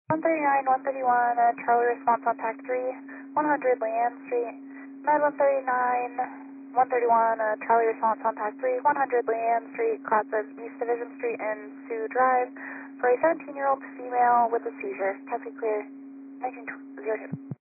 139, 131, Charlie response on TAC 3, 100 Leanne Street. Med 139, 131, Charlie response on TAC 3, 100 Leanne Street, class of East Division Street and Sioux Drive for a 17-year-old female with a seizure. Taxi clear, 1902.